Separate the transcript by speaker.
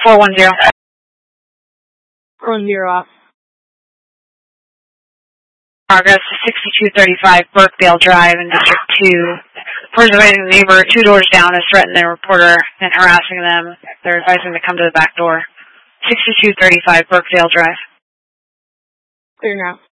Speaker 1: 410.
Speaker 2: 410 off.
Speaker 1: Progress to 6235 Burkdale Drive in District 2. Persuading the neighbor 2 doors down has threatened the reporter and harassing them. They're advising to come to the back door. 6235 Burkdale Drive.
Speaker 2: Clear now.